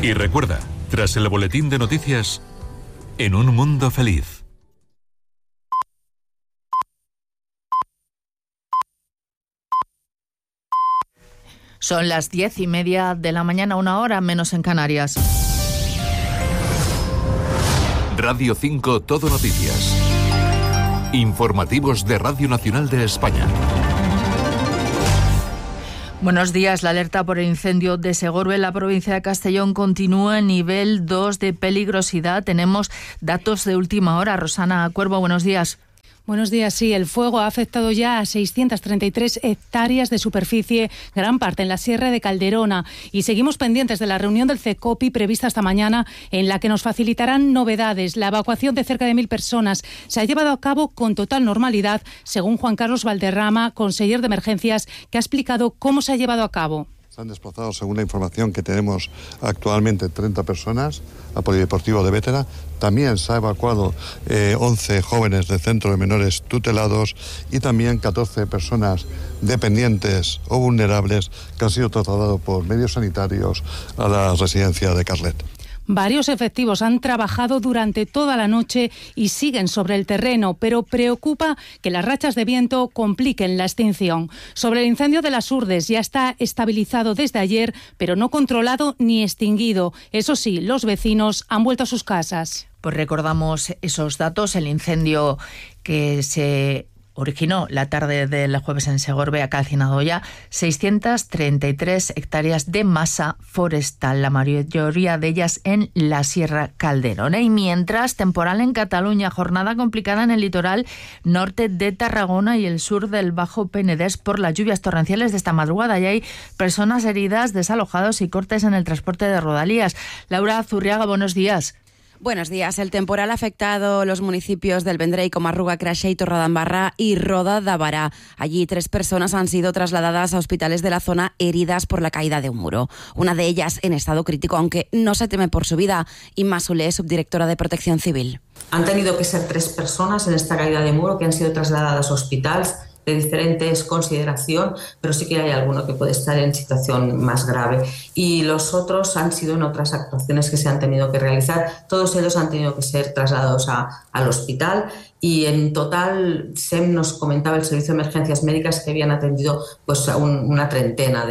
Y recuerda, tras el boletín de noticias, En un mundo feliz. Son las 10:30 de la mañana, 1 hora menos en Canarias. Radio 5 Todo Noticias. Informativos de Radio Nacional de España. Buenos días. La alerta por el incendio de Segorbe en la provincia de Castellón continúa en nivel 2 de peligrosidad. Tenemos datos de última hora. Rosana Cuervo, buenos días. Buenos días. Sí, el fuego ha afectado ya a 633 hectáreas de superficie, gran parte en la Sierra de Calderona. Y seguimos pendientes de la reunión del CECOPI prevista esta mañana, en la que nos facilitarán novedades. La evacuación de cerca de 1.000 personas se ha llevado a cabo con total normalidad, según Juan Carlos Valderrama, conseller de Emergencias, que ha explicado cómo se ha llevado a cabo. Se han desplazado, según la información que tenemos actualmente, 30 personas al Polideportivo de Bétera. También se ha evacuado 11 jóvenes del centro de menores tutelados y también 14 personas dependientes o vulnerables que han sido trasladados por medios sanitarios a la residencia de Carlet. Varios efectivos han trabajado durante toda la noche y siguen sobre el terreno, pero preocupa que las rachas de viento compliquen la extinción. Sobre el incendio de las Urdes, ya está estabilizado desde ayer, pero no controlado ni extinguido. Eso sí, los vecinos han vuelto a sus casas. Pues recordamos esos datos. El incendio que se originó la tarde del jueves en Segorbe ha calcinado ya 633 hectáreas de masa forestal, la mayoría de ellas en la Sierra Calderona. Y mientras, temporal en Cataluña, jornada complicada en el litoral norte de Tarragona y el sur del Bajo Penedés por las lluvias torrenciales de esta madrugada. Y hay personas heridas, desalojados y cortes en el transporte de Rodalías. Laura Zurriaga, buenos días. Buenos días. El temporal ha afectado los municipios del Vendrell, Comarruga, Creixell, Torredembarra y Roda de Bará. Allí 3 personas han sido trasladadas a hospitales de la zona heridas por la caída de un muro. Una de ellas en estado crítico, aunque no se teme por su vida. Inma Solé, subdirectora de Protección Civil. Han tenido que ser 3 personas en esta caída de muro que han sido trasladadas a hospitales de diferentes consideración, pero sí que hay alguno que puede estar en situación más grave. Y los otros han sido en otras actuaciones que se han tenido que realizar. Todos ellos han tenido que ser trasladados al hospital y en total SEM nos comentaba el Servicio de Emergencias Médicas que habían atendido pues a una treintena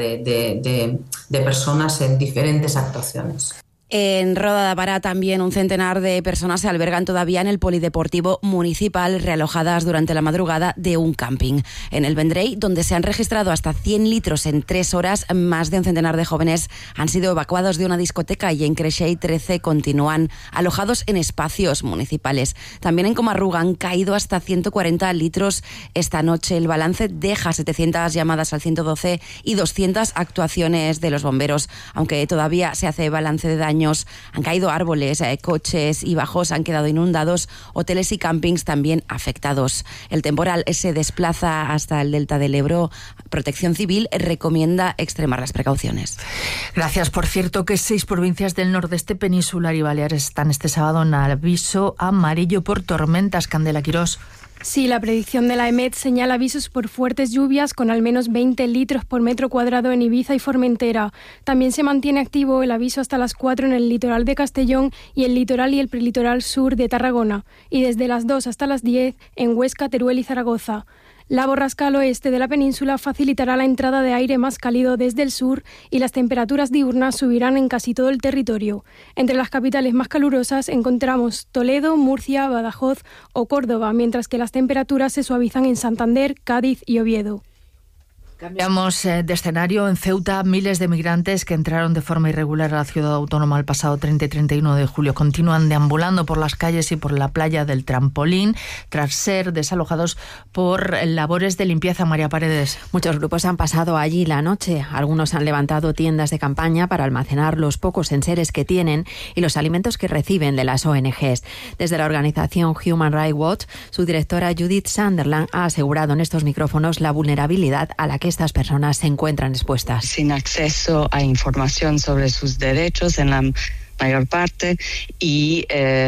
de personas en diferentes actuaciones. En Roda de Bará también un centenar de personas se albergan todavía en el Polideportivo Municipal, realojadas durante la madrugada de un camping. En el Vendrell, donde se han registrado hasta 100 litros en 3 horas, más de un centenar de jóvenes han sido evacuados de una discoteca y en Creixell 13 continúan alojados en espacios municipales. También en Comarruga han caído hasta 140 litros esta noche. El balance deja 700 llamadas al 112 y 200 actuaciones de los bomberos, aunque todavía se hace balance de daño. Han caído árboles, coches y bajos han quedado inundados, hoteles y campings también afectados. El temporal se desplaza hasta el delta del Ebro. Protección Civil recomienda extremar las precauciones. Gracias. Por cierto, que 6 provincias del nordeste peninsular y Baleares están este sábado en aviso amarillo por tormentas. Candela Quirós. Sí, la predicción de la EMET señala avisos por fuertes lluvias con al menos 20 litros por metro cuadrado en Ibiza y Formentera. También se mantiene activo el aviso hasta las 4 en el litoral de Castellón y el litoral y el prelitoral sur de Tarragona. Y desde las 2 hasta las 10 en Huesca, Teruel y Zaragoza. La borrasca al oeste de la península facilitará la entrada de aire más cálido desde el sur y las temperaturas diurnas subirán en casi todo el territorio. Entre las capitales más calurosas encontramos Toledo, Murcia, Badajoz o Córdoba, mientras que las temperaturas se suavizan en Santander, Cádiz y Oviedo. Cambiamos de escenario. En Ceuta, miles de migrantes que entraron de forma irregular a la ciudad autónoma el pasado 30 y 31 de julio continúan deambulando por las calles y por la playa del Trampolín tras ser desalojados por labores de limpieza. María Paredes. Muchos grupos han pasado allí la noche. Algunos han levantado tiendas de campaña para almacenar los pocos enseres que tienen y los alimentos que reciben de las ONGs. Desde la organización Human Rights Watch, su directora Judith Sunderland ha asegurado en estos micrófonos la vulnerabilidad a la que estas personas se encuentran expuestas. Sin acceso a información sobre sus derechos en la mayor parte y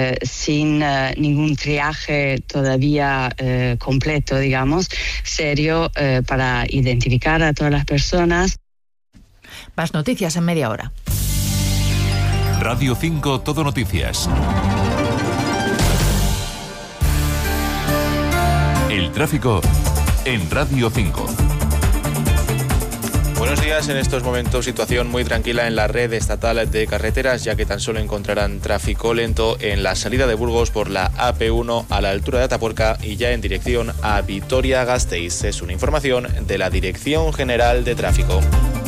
sin ningún triaje todavía completo, digamos, serio para identificar a todas las personas. Más noticias en media hora. Radio 5 Todo Noticias. El tráfico en Radio 5. Buenos días. En estos momentos situación muy tranquila en la red estatal de carreteras, ya que tan solo encontrarán tráfico lento en la salida de Burgos por la AP1 a la altura de Atapuerca y ya en dirección a Vitoria-Gasteiz. Es una información de la Dirección General de Tráfico.